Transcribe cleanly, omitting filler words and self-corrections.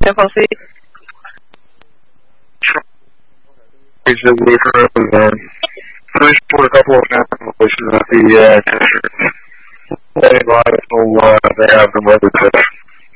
FOC? That we heard finished for a couple of applications at the tester. They have the weather test.